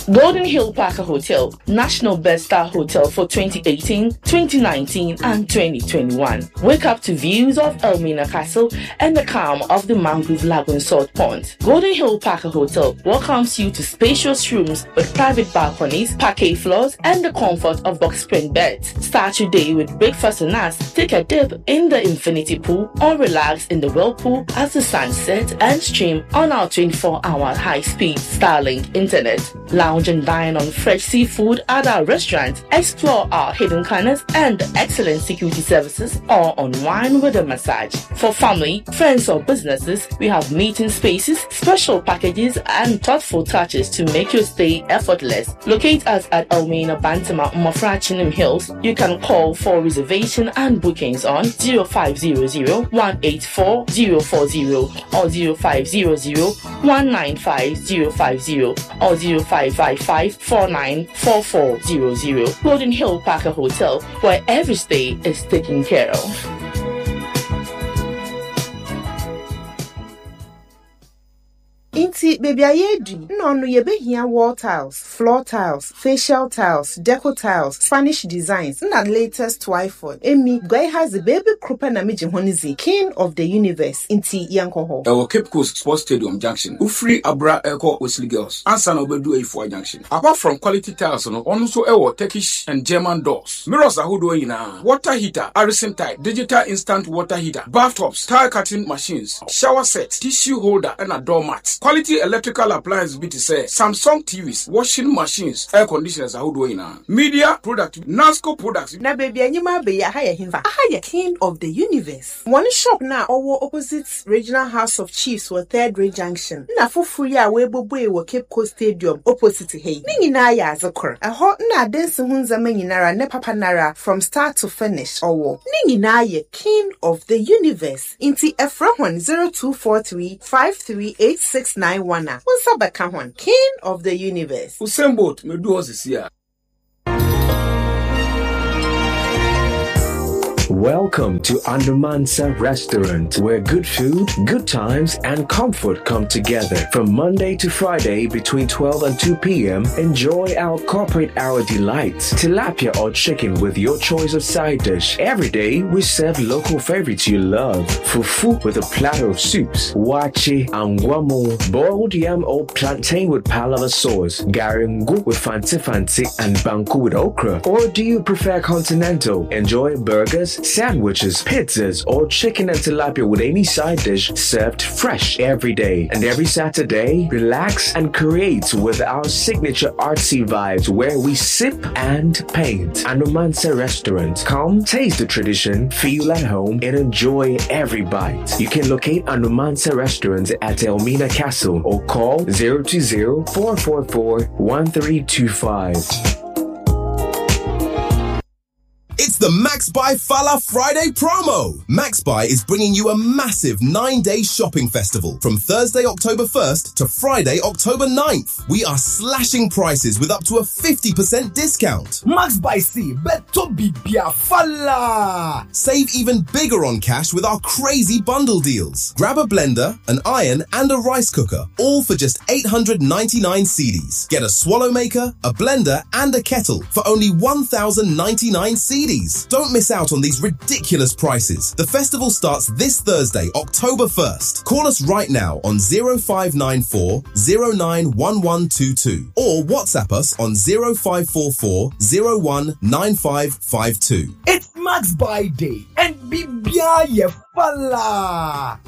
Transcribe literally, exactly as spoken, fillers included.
Golden Hill Parker Hotel, National Best Star Hotel for twenty eighteen, twenty nineteen, and twenty twenty-one. Wake up to views of Elmina Castle and the calm of the Mangrove Lagoon Salt Pond. Golden Hill Parker Hotel welcomes you to spacious rooms with private balconies, parquet floors, and the comfort of box spring beds. Start your day with breakfast and us. Take a dip in the infinity pool or relax in the whirlpool as the sun sets and stream on our twenty-four hour high-speed Starlink internet. Lounge and dine on fresh seafood at our restaurant. Explore our hidden corners and excellent security services, or unwind with a massage. For family, friends, or businesses, we have meeting spaces, special packages, and thoughtful touches to make your stay effortless. Locate us at Elmina Bantama Mofra Chinham Hills. You can call for reservation and bookings on zero five zero zero, one eight four, zero four zero or zero five zero zero, one nine five, zero five zero or zero five five five, four nine four four zero zero. Golden Hill Parker Hotel, where every stay is taken care of. Inti baby ayedi no no ye behia wall tiles, floor tiles, facial tiles, deco tiles, Spanish designs na latest Twyford. Emi guy has the baby krupa na meje honizi, king of the universe inti yankoho. Ewo Cape Coast Sports Stadium Junction. Ufri Abra Eko Wesley Girls. Ansa na obedu A four Junction. Apart from quality tiles no, also ewo Turkish and German doors. Mirrors ahodo ina. Water heater, Harrison type, digital instant water heater, bathtubs, tile cutting machines, shower set, tissue holder and a doormat. Quality electrical appliance B T say Samsung T Vs, washing machines, air conditioners are do ina. Media product, Nasco products. Na baby anyima be ya haya himfa. Haya king of the universe. One shop na owo opposite Regional House of Chiefs or Third Ray Junction. Na fufu ya we boboe wo Cape Coast Stadium opposite hey. Ni nyina ya azokor. Eho na dance hunza me nyinara ne papa nara from start to finish owo. Ni nyina ye king of the universe. Inti efra one zero two four three five three eight six nine one. Unsabaka one, king of the universe. Usembot me do us here. Welcome to Anumansa Restaurant, where good food, good times, and comfort come together. From Monday to Friday between twelve and two p.m., enjoy our corporate hour delights. Tilapia or chicken with your choice of side dish. Every day, we serve local favorites you love. Fufu with a platter of soups. Wachi, angwamo, boiled yam or plantain with palava sauce. Garingu with fancy fancy and banku with okra. Or do you prefer continental? Enjoy burgers, sandwiches, pizzas, or chicken and tilapia with any side dish served fresh every day. And every Saturday, relax and create with our signature artsy vibes where we sip and paint. Anumansa Restaurant. Come taste the tradition, feel at home, and enjoy every bite. You can locate Anumansa Restaurant at Elmina Castle or call zero two zero, four four four, one three two five. It's the Max Buy Fala Friday promo. Max Buy is bringing you a massive nine-day shopping festival from Thursday, October first to Friday, October ninth. We are slashing prices with up to a fifty percent discount. Max Buy C, beto bibia fala. Save even bigger on cash with our crazy bundle deals. Grab a blender, an iron, and a rice cooker, all for just eight hundred ninety-nine cedis. Get a swallow maker, a blender, and a kettle for only one thousand ninety-nine cedis. Don't miss out on these ridiculous prices. The festival starts this Thursday, October first. Call us right now on zero five nine four, zero nine one one two two or WhatsApp us on zero five four four, zero one nine five five two. It's Max Buy Day and bibia ye fala.